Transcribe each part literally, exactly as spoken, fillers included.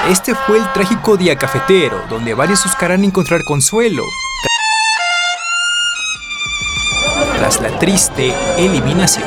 Este fue el trágico día cafetero, donde varios buscarán encontrar consuelo tras la triste eliminación.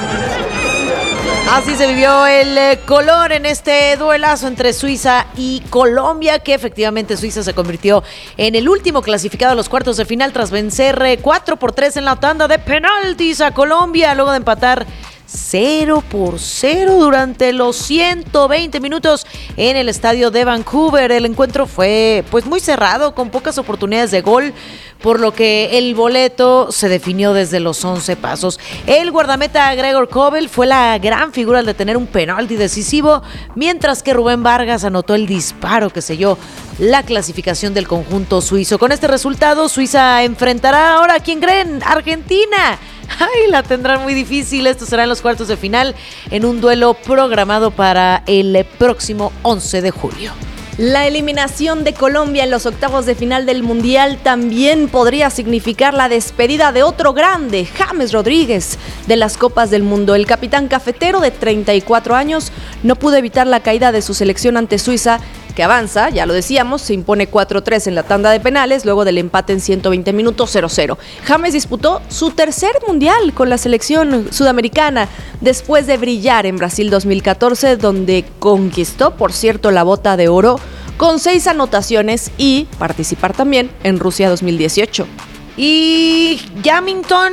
Así se vivió el eh, color en este duelazo entre Suiza y Colombia, que efectivamente Suiza se convirtió en el último clasificado a los cuartos de final tras vencer eh, cuatro por tres en la tanda de penaltis a Colombia, luego de empatar cero por cero durante los ciento veinte minutos en el estadio de Vancouver. El encuentro fue pues muy cerrado, con pocas oportunidades de gol, por lo que el boleto se definió desde los once pasos. El guardameta Gregor Kobel fue la gran figura al detener un penalti decisivo, mientras que Rubén Vargas anotó el disparo que selló la clasificación del conjunto suizo. Con este resultado, Suiza enfrentará ahora, ¿a quién creen? Argentina. Ay, la tendrán muy difícil. Esto será en los cuartos de final, en un duelo programado para el próximo once de julio. La eliminación de Colombia en los octavos de final del Mundial también podría significar la despedida de otro grande, James Rodríguez, de las Copas del Mundo. El capitán cafetero de treinta y cuatro años no pudo evitar la caída de su selección ante Suiza, que avanza, ya lo decíamos, se impone cuatro tres en la tanda de penales, luego del empate en ciento veinte minutos cero cero. James disputó su tercer Mundial con la selección sudamericana, después de brillar en Brasil dos mil catorce, donde conquistó, por cierto, la bota de oro con seis anotaciones, y participar también en Rusia dos mil dieciocho. Y Jamington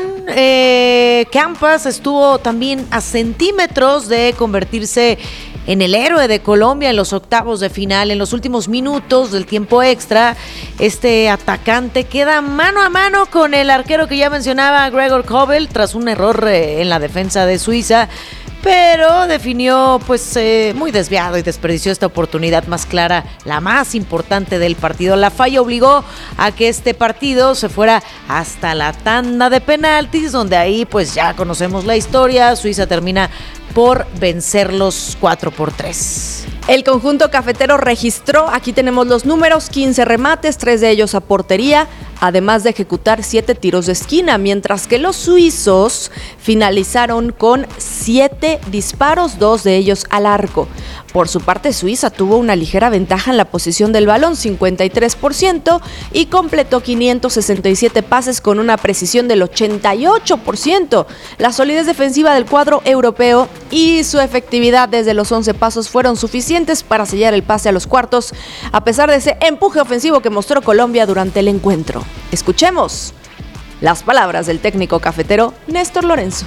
eh, Campas estuvo también a centímetros de convertirse en el héroe de Colombia en los octavos de final. En los últimos minutos del tiempo extra, este atacante queda mano a mano con el arquero que ya mencionaba, Gregor Kobel, tras un error eh, en la defensa de Suiza, pero definió pues eh, muy desviado y desperdició esta oportunidad más clara, la más importante del partido. La falla obligó a que este partido se fuera hasta la tanda de penaltis, donde ahí pues ya conocemos la historia. Suiza termina por vencerlos cuatro por tres. El conjunto cafetero registró, aquí tenemos los números, quince remates, tres de ellos a portería, además de ejecutar siete tiros de esquina, mientras que los suizos finalizaron con siete disparos, dos de ellos al arco. Por su parte, Suiza tuvo una ligera ventaja en la posición del balón, cincuenta y tres por ciento, y completó quinientos sesenta y siete pases con una precisión del ochenta y ocho por ciento. La solidez defensiva del cuadro europeo y su efectividad desde los once pasos fueron suficientes para sellar el pase a los cuartos, a pesar de ese empuje ofensivo que mostró Colombia durante el encuentro. Escuchemos las palabras del técnico cafetero Néstor Lorenzo.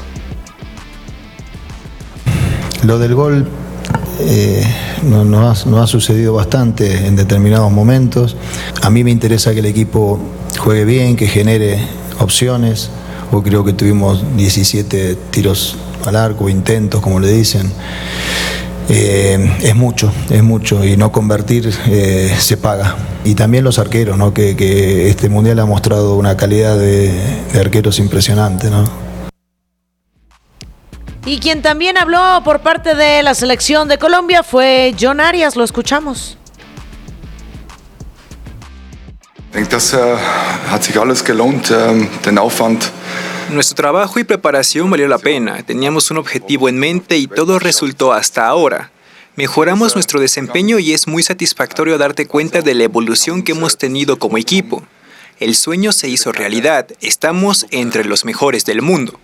Lo del gol eh, no, no, ha, no ha sucedido bastante en determinados momentos. A mí me interesa que el equipo juegue bien, que genere opciones. Hoy creo que tuvimos diecisiete tiros al arco, intentos, como le dicen. Eh, es mucho, es mucho, y no convertir eh, se paga. Y también los arqueros, ¿no? que, que este mundial ha mostrado una calidad de, de arqueros impresionante, ¿no? Y quien también habló por parte de la selección de Colombia fue John Arias. Lo escuchamos. Ich denke, das äh, hat sich alles gelohnt, äh, den Aufwand. Nuestro trabajo y preparación valió la pena. Teníamos un objetivo en mente y todo resultó hasta ahora. Mejoramos nuestro desempeño y es muy satisfactorio darte cuenta de la evolución que hemos tenido como equipo. El sueño se hizo realidad. Estamos entre los mejores del mundo.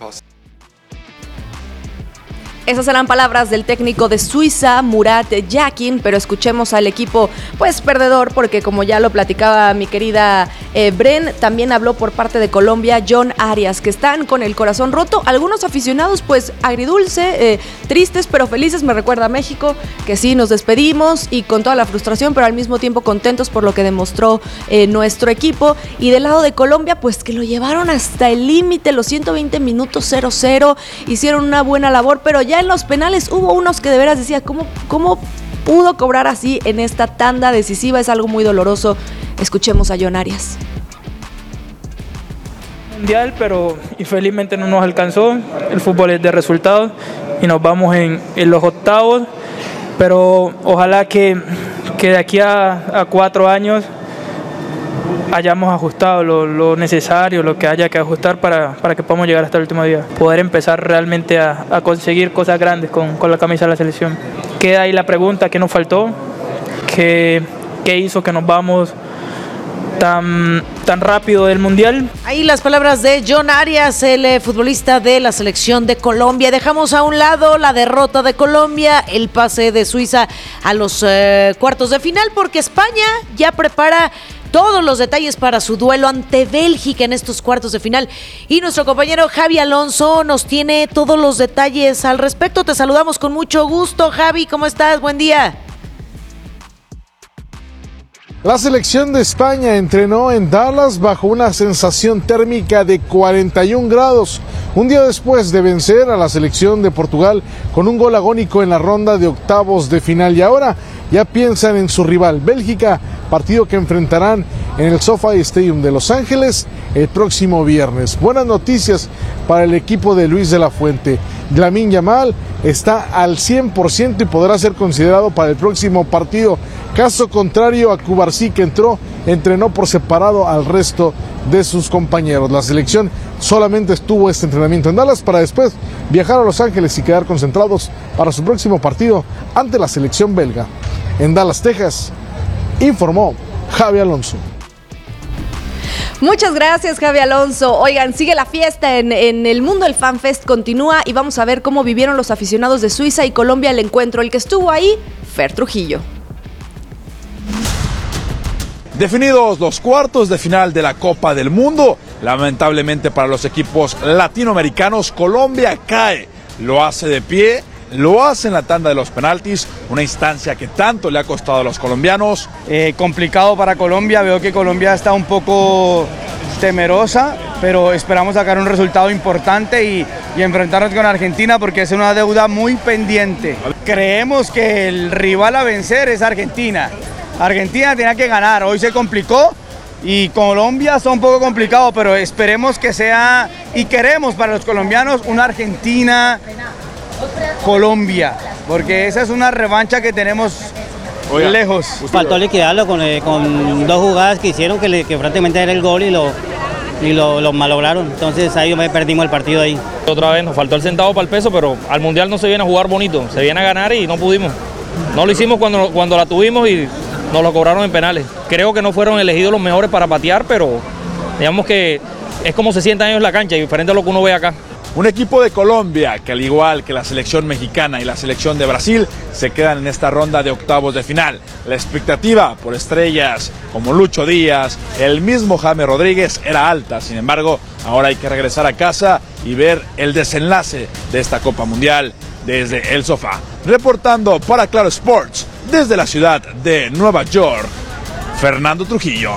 Esas eran palabras del técnico de Suiza, Murat Yakin, pero escuchemos al equipo pues perdedor, porque como ya lo platicaba mi querida eh, Bren, también habló por parte de Colombia John Arias, que están con el corazón roto. Algunos aficionados pues agridulce, eh, tristes pero felices, me recuerda a México, que sí, nos despedimos y con toda la frustración, pero al mismo tiempo contentos por lo que demostró eh, nuestro equipo. Y del lado de Colombia, pues que lo llevaron hasta el límite, los ciento veinte minutos cero cero, hicieron una buena labor, pero ya Ya en los penales hubo unos que de veras decía, ¿cómo, cómo pudo cobrar así en esta tanda decisiva? Es algo muy doloroso. Escuchemos a John Arias. Mundial, pero infelizmente no nos alcanzó. El fútbol es de resultados y nos vamos en, en los octavos, pero ojalá que, que de aquí a, a cuatro años hayamos ajustado lo, lo necesario, lo que haya que ajustar para, para que podamos llegar hasta el último día. Poder empezar realmente a, a conseguir cosas grandes con, con la camisa de la selección. Queda ahí la pregunta, ¿qué nos faltó? Que qué hizo que nos vamos tan, tan rápido del Mundial. Ahí las palabras de John Arias, el eh, futbolista de la selección de Colombia. Dejamos a un lado la derrota de Colombia, el pase de Suiza a los eh, cuartos de final, porque España ya prepara todos los detalles para su duelo ante Bélgica en estos cuartos de final. Y nuestro compañero Javi Alonso nos tiene todos los detalles al respecto. Te saludamos con mucho gusto, Javi. ¿Cómo estás? Buen día. La selección de España entrenó en Dallas bajo una sensación térmica de cuarenta y un grados, un día después de vencer a la selección de Portugal con un gol agónico en la ronda de octavos de final. Y ahora ya piensan en su rival, Bélgica, partido que enfrentarán en el SoFi Stadium de Los Ángeles el próximo viernes. Buenas noticias para el equipo de Luis de la Fuente. Lamine Yamal está al cien por ciento y podrá ser considerado para el próximo partido. Caso contrario a Cubarsí, que entró, entrenó por separado al resto de sus compañeros. La selección solamente estuvo este entrenamiento en Dallas para después viajar a Los Ángeles y quedar concentrados para su próximo partido ante la selección belga. En Dallas, Texas, informó Javi Alonso. Muchas gracias, Javi Alonso. Oigan, sigue la fiesta en, en el mundo, el FanFest continúa y vamos a ver cómo vivieron los aficionados de Suiza y Colombia el encuentro. El que estuvo ahí, Fer Trujillo. Definidos los cuartos de final de la Copa del Mundo, lamentablemente para los equipos latinoamericanos, Colombia cae, lo hace de pie, lo hace en la tanda de los penaltis, una instancia que tanto le ha costado a los colombianos. Eh, complicado para Colombia, veo que Colombia está un poco temerosa, pero esperamos sacar un resultado importante y, y enfrentarnos con Argentina porque es una deuda muy pendiente. Creemos que el rival a vencer es Argentina. Argentina tenía que ganar, hoy se complicó y Colombia está un poco complicado, pero esperemos que sea, y queremos para los colombianos, una Argentina-Colombia, porque esa es una revancha que tenemos Oiga, lejos. Faltó liquidarlo con, eh, con dos jugadas que hicieron que, le, que prácticamente era el gol y lo, y lo, lo malograron, entonces ahí perdimos el partido ahí. Otra vez nos faltó el centavo para el peso, pero al Mundial no se viene a jugar bonito, se viene a ganar y no pudimos. No lo hicimos cuando, cuando la tuvimos y nos lo cobraron en penales. Creo que no fueron elegidos los mejores para patear, pero digamos que es como se sientan ellos en la cancha, diferente a lo que uno ve acá. Un equipo de Colombia que, al igual que la selección mexicana y la selección de Brasil, se quedan en esta ronda de octavos de final. La expectativa por estrellas como Lucho Díaz, el mismo James Rodríguez, era alta. Sin embargo, ahora hay que regresar a casa y ver el desenlace de esta Copa Mundial desde el sofá. Reportando para Claro Sports desde la ciudad de Nueva York, Fernando Trujillo.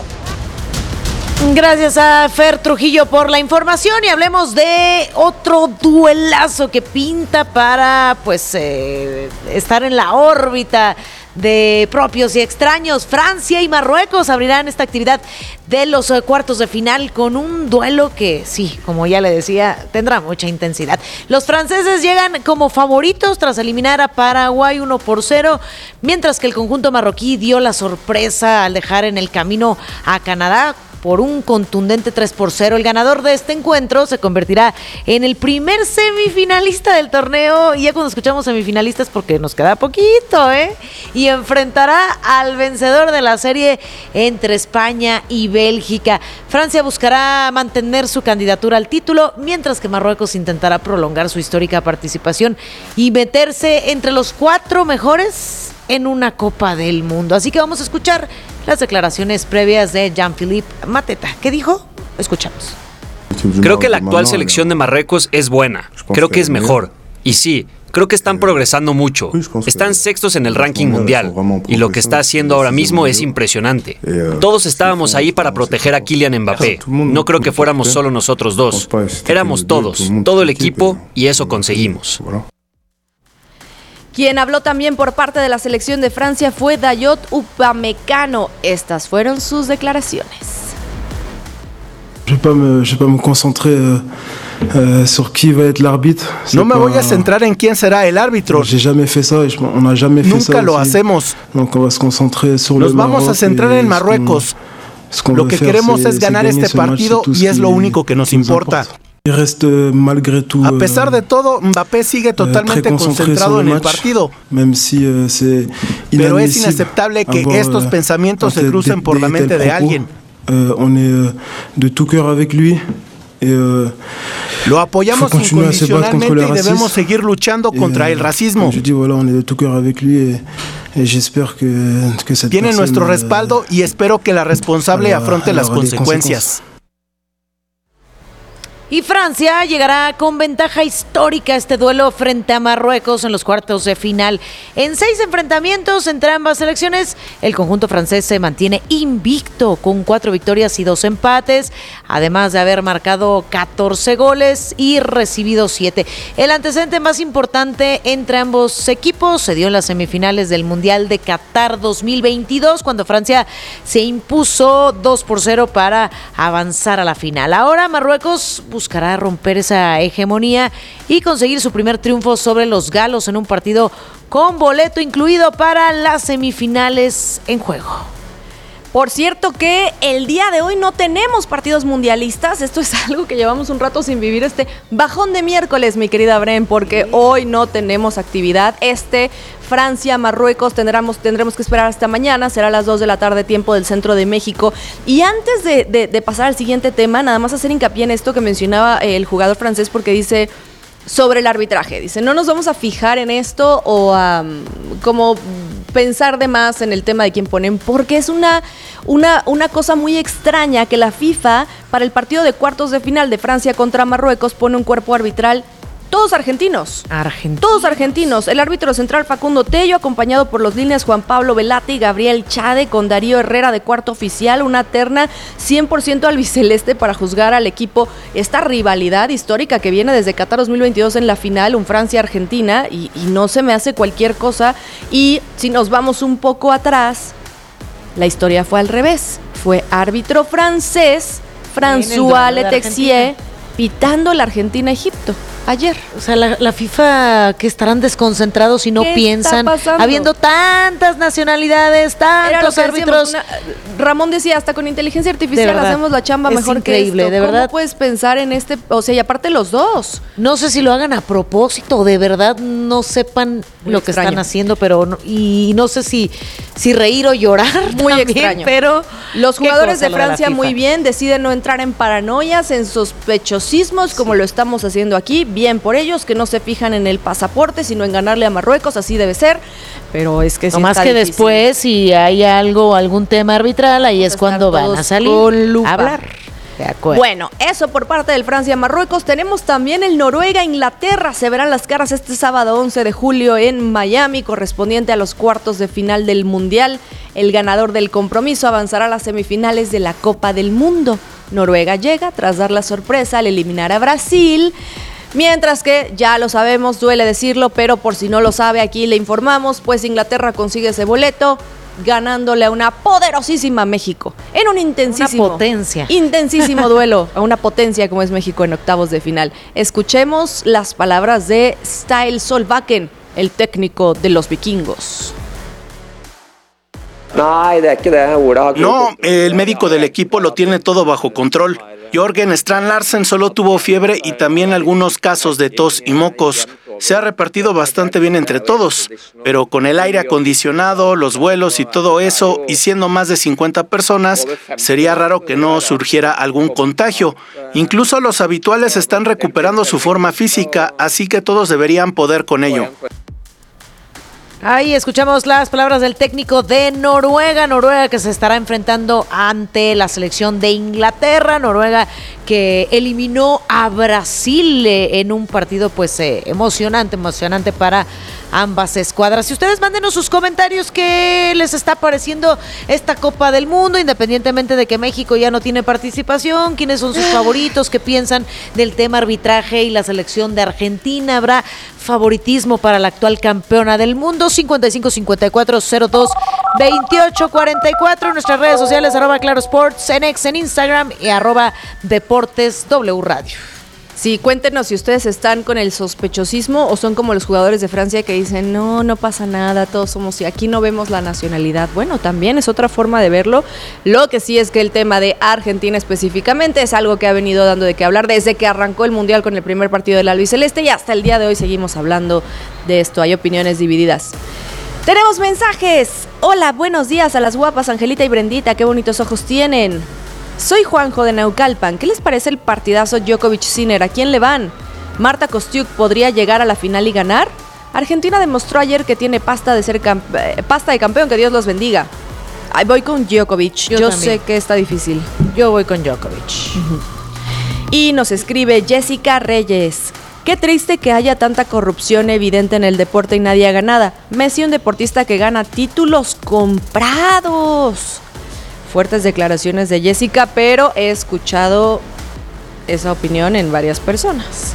Gracias a Fer Trujillo por la información y hablemos de otro duelazo que pinta para pues eh, estar en la órbita de propios y extraños. Francia y Marruecos abrirán esta actividad de los eh, cuartos de final con un duelo que sí, como ya le decía, tendrá mucha intensidad. Los franceses llegan como favoritos tras eliminar a Paraguay uno por cero, mientras que el conjunto marroquí dio la sorpresa al dejar en el camino a Canadá por un contundente tres por cero. El ganador de este encuentro se convertirá en el primer semifinalista del torneo, y ya cuando escuchamos semifinalistas porque nos queda poquito, ¿eh? Y enfrentará al vencedor de la serie entre España y Bélgica. Francia buscará mantener su candidatura al título, mientras que Marruecos intentará prolongar su histórica participación y meterse entre los cuatro mejores en una Copa del Mundo. Así que vamos a escuchar las declaraciones previas de Jean-Philippe Mateta. ¿Qué dijo? Escuchamos. Creo que la actual selección de Marruecos es buena. Creo que es mejor. Y sí, creo que están progresando mucho. Están sextos en el ranking mundial. Y lo que está haciendo ahora mismo es impresionante. Todos estábamos ahí para proteger a Kylian Mbappé. No creo que fuéramos solo nosotros dos. Éramos todos, todo el equipo, y eso conseguimos. Quien habló también por parte de la selección de Francia fue Dayot Upamecano. Estas fueron sus declaraciones. No me voy a centrar en quién será el árbitro. Nunca lo hacemos. Nos vamos a centrar en Marruecos. Lo que queremos es ganar este partido y es lo único que nos importa. A pesar de todo, Mbappé sigue totalmente concentrado en el partido. Pero es inaceptable que estos pensamientos se crucen por la mente de alguien. Lo apoyamos incondicionalmente y debemos seguir luchando contra el racismo. Tiene nuestro respaldo y espero que la responsable afronte las consecuencias. Y Francia llegará con ventaja histórica a este duelo frente a Marruecos en los cuartos de final. En seis enfrentamientos entre ambas selecciones, el conjunto francés se mantiene invicto con cuatro victorias y dos empates, además de haber marcado catorce goles y recibido siete. El antecedente más importante entre ambos equipos se dio en las semifinales del Mundial de Qatar dos mil veintidós, cuando Francia se impuso dos por cero para avanzar a la final. Ahora Marruecos buscará romper esa hegemonía y conseguir su primer triunfo sobre los galos en un partido con boleto incluido para las semifinales en juego. Por cierto que el día de hoy no tenemos partidos mundialistas. Esto es algo que llevamos un rato sin vivir, este bajón de miércoles, mi querida Bren, porque hoy no tenemos actividad. Este Francia-Marruecos tendremos, tendremos que esperar hasta mañana, será a las dos de la tarde, tiempo del centro de México. Y antes de, de, de pasar al siguiente tema, nada más hacer hincapié en esto que mencionaba el jugador francés, porque dice sobre el arbitraje, dice, no nos vamos a fijar en esto o a um, como pensar de más en el tema de quién ponen, porque es una, una, una cosa muy extraña que la FIFA para el partido de cuartos de final de Francia contra Marruecos pone un cuerpo arbitral todos argentinos. Argentinos. Todos argentinos. El árbitro central Facundo Tello, acompañado por los líneas Juan Pablo Velati y Gabriel Chade, con Darío Herrera de cuarto oficial, una terna cien por ciento albiceleste para juzgar al equipo. Esta rivalidad histórica que viene desde Qatar dos mil veintidós en la final, un Francia-Argentina, y, y no se me hace cualquier cosa. Y si nos vamos un poco atrás, la historia fue al revés. Fue árbitro francés, François Letexier, pitando la Argentina-Egipto ayer. O sea, la, la FIFA, que estarán desconcentrados y no piensan, habiendo tantas nacionalidades, tantos árbitros. Una, Ramón decía, hasta con inteligencia artificial hacemos la chamba es mejor increíble, que esto. de verdad. ¿Cómo puedes pensar en este? O sea, y aparte los dos. No sé si lo hagan a propósito, de verdad no sepan Muy lo extraño. que están haciendo, pero no, y no sé si, si reír o llorar. Muy también, extraño. Pero los jugadores de Francia muy bien, deciden no entrar en paranoias, en sospechosismos, sí. como lo estamos haciendo aquí. Bien por ellos, que no se fijan en el pasaporte, sino en ganarle a Marruecos, así debe ser, pero es que sí. No más que difícil. Después, si hay algo, algún tema arbitral, ahí es cuando van a salir a hablar. De acuerdo. Bueno, eso por parte del Francia-Marruecos. Tenemos también el Noruega-Inglaterra. Se verán las caras este sábado once de julio en Miami, correspondiente a los cuartos de final del Mundial. El ganador del compromiso avanzará a las semifinales de la Copa del Mundo. Noruega llega tras dar la sorpresa al eliminar a Brasil. Mientras que, ya lo sabemos, duele decirlo, pero por si no lo sabe, aquí le informamos, pues Inglaterra consigue ese boleto ganándole a una poderosísima México en un intensísimo, una potencia. intensísimo duelo a una potencia como es México en octavos de final. Escuchemos las palabras de Ståle Solbakken, el técnico de los vikingos. No, el médico del equipo lo tiene todo bajo control. Jørgen Strand Larsen solo tuvo fiebre y también algunos casos de tos y mocos. Se ha repartido bastante bien entre todos, pero con el aire acondicionado, los vuelos y todo eso, y siendo más de cincuenta personas, sería raro que no surgiera algún contagio. Incluso los habituales están recuperando su forma física, así que todos deberían poder con ello. Ahí escuchamos las palabras del técnico de Noruega, Noruega que se estará enfrentando ante la selección de Inglaterra, Noruega que eliminó a Brasil en un partido pues eh, emocionante, emocionante para ambas escuadras. Si ustedes mándenos sus comentarios, ¿qué les está pareciendo esta Copa del Mundo? Independientemente de que México ya no tiene participación, ¿quiénes son sus favoritos? ¿Qué piensan del tema arbitraje y la selección de Argentina? ¿Habrá favoritismo para la actual campeona del mundo? cincuenta y cinco cincuenta y cuatro cero dos veintiocho cuarenta y cuatro, nuestras redes sociales, arroba Claro Sports, en X, en Instagram y arroba Deportes W Radio. Sí, cuéntenos si ustedes están con el sospechosismo o son como los jugadores de Francia que dicen, no, no pasa nada, todos somos, y aquí no vemos la nacionalidad. Bueno, también es otra forma de verlo. Lo que sí es que el tema de Argentina específicamente es algo que ha venido dando de qué hablar desde que arrancó el Mundial con el primer partido del albiceleste y hasta el día de hoy seguimos hablando de esto. Hay opiniones divididas. Tenemos mensajes. Hola, buenos días a las guapas Angelita y Brendita, qué bonitos ojos tienen. Soy Juanjo de Naucalpan. ¿Qué les parece el partidazo Djokovic-Sinner? ¿A quién le van? ¿Marta Kostiuk podría llegar a la final y ganar? Argentina demostró ayer que tiene pasta de ser camp- eh, pasta de campeón, que Dios los bendiga. Ay, voy con Djokovic. Yo, Yo sé que está difícil. Yo voy con Djokovic. Uh-huh. Y nos escribe Jessica Reyes. Qué triste que haya tanta corrupción evidente en el deporte y nadie haga nada. Messi, un deportista que gana títulos comprados. Fuertes declaraciones de Jessica, pero he escuchado esa opinión en varias personas.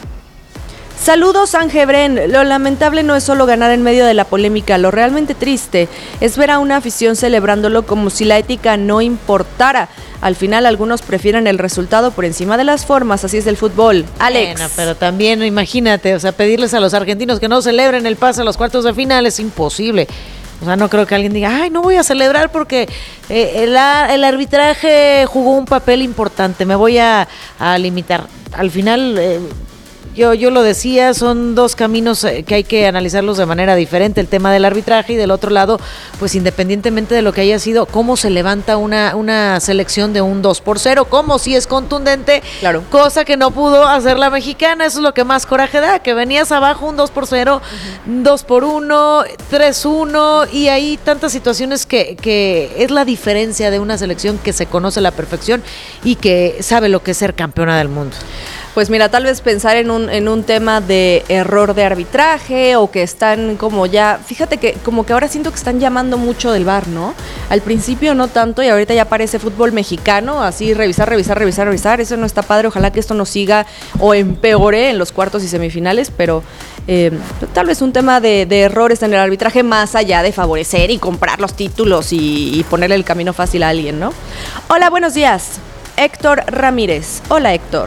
Saludos, Angebren. Lo lamentable no es solo ganar en medio de la polémica, lo realmente triste es ver a una afición celebrándolo como si la ética no importara. Al final algunos prefieren el resultado por encima de las formas, así es del fútbol. Alex. Bueno, pero también imagínate, o sea, pedirles a los argentinos que no celebren el pase a los cuartos de final es imposible. O sea, no creo que alguien diga, ay, no voy a celebrar porque eh, el, el arbitraje jugó un papel importante, me voy a, a limitar. Al final, eh, yo, yo lo decía, son dos caminos que hay que analizarlos de manera diferente, el tema del arbitraje y del otro lado, pues independientemente de lo que haya sido, cómo se levanta una, una selección de un dos por cero, cómo si es contundente, claro. Cosa que no pudo hacer la mexicana, eso es lo que más coraje da, que venías abajo un dos por cero, uh-huh. dos por uno, tres uno, y hay tantas situaciones que, que es la diferencia de una selección que se conoce a la perfección y que sabe lo que es ser campeona del mundo. Pues mira, tal vez pensar en un, en un tema de error de arbitraje o que están como ya, fíjate que como que ahora siento que están llamando mucho del V A R, ¿no? Al principio no tanto y ahorita ya parece fútbol mexicano, así revisar, revisar, revisar, revisar, eso no está padre, ojalá que esto no siga o empeore en los cuartos y semifinales, pero eh, tal vez un tema de, de errores en el arbitraje más allá de favorecer y comprar los títulos y, y ponerle el camino fácil a alguien, ¿no? Hola, buenos días, Héctor Ramírez. Hola, Héctor.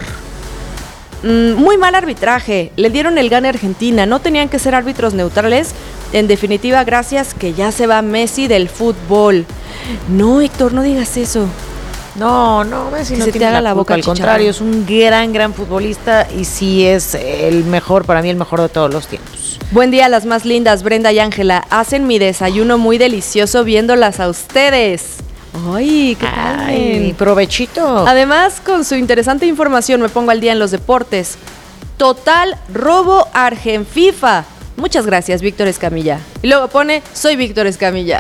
Muy mal arbitraje, le dieron el gane a Argentina, no tenían que ser árbitros neutrales, en definitiva gracias que ya se va Messi del fútbol. No, Héctor, no digas eso. No, no, Messi que no se tiene te haga la, la boca, boca al contrario, es un gran, gran futbolista y sí es el mejor, para mí el mejor de todos los tiempos. Buen día, las más lindas, Brenda y Ángela, hacen mi desayuno muy delicioso viéndolas a ustedes. Ay, qué tal. Ay, provechito. Además, con su interesante información me pongo al día en los deportes. Total robo Argenfifa. Muchas gracias, Víctor Escamilla. Y luego pone, soy Víctor Escamilla.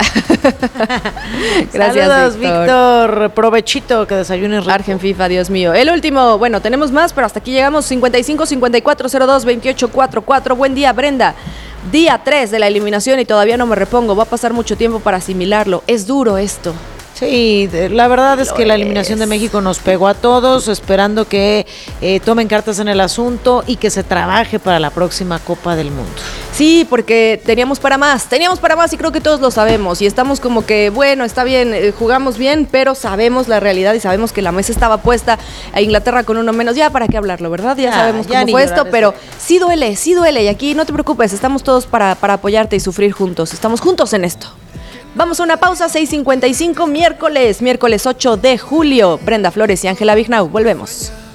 Gracias, Saludos, Víctor. Víctor. Provechito, que desayunes rico. Argenfifa, Dios mío. El último, bueno, tenemos más, pero hasta aquí llegamos. cincuenta y cinco, cincuenta y cuatro, cero dos, veintiocho, cuarenta y cuatro. Buen día, Brenda. Día tres de la eliminación y todavía no me repongo. Va a pasar mucho tiempo para asimilarlo. Es duro esto. Sí, la verdad es que la eliminación de México nos pegó a todos, esperando que eh, tomen cartas en el asunto y que se trabaje para la próxima Copa del Mundo. Sí, porque teníamos para más, teníamos para más y creo que todos lo sabemos y estamos como que, bueno, está bien, eh, jugamos bien, pero sabemos la realidad y sabemos que la mesa estaba puesta a Inglaterra con uno menos, ya para qué hablarlo, ¿verdad? Ya, ya sabemos ya cómo fue esto, pero sí duele, sí duele y aquí no te preocupes, estamos todos para, para apoyarte y sufrir juntos, estamos juntos en esto. Vamos a una pausa, seis cincuenta y cinco, miércoles, miércoles ocho de julio. Brenda Flores y Ángela Vignau, volvemos.